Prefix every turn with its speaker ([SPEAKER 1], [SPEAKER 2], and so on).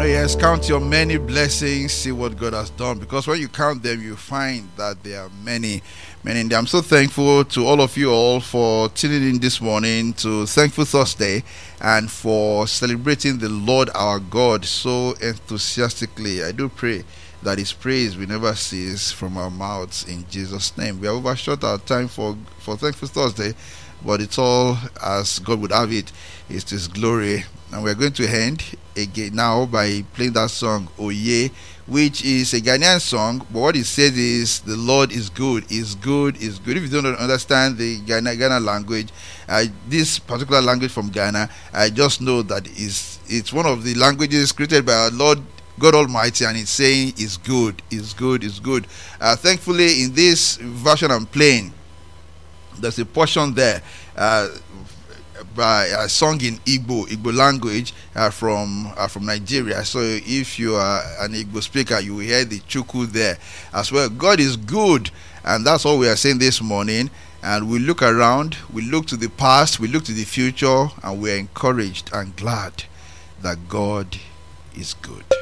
[SPEAKER 1] yes, count your many blessings, see what God has done. Because when you count them, you find that there are many, many in there. I'm so thankful to all of you all for tuning in this morning to Thankful Thursday and for celebrating the Lord our God so enthusiastically. I do pray that His praise will never cease from our mouths in Jesus' name. We have overshot our time for Thankful Thursday, but it's all as God would have it. It's to His glory. And we're going to end again now by playing that song Oye, which is a Ghanaian song, but what it says is the Lord is good, is good, is good. If you don't understand the Ghana language, this particular language from Ghana, I just know that it's one of the languages created by our Lord God Almighty, and it's saying is good, is good, is good. Thankfully, in this version I'm playing, there's a portion there by a song in Igbo language from Nigeria. So if you are an Igbo speaker, you will hear the Chukwu there as well. God is good, and that's all we are saying this morning. And we look around, we look to the past, we look to the future, and we are encouraged and glad that God is good.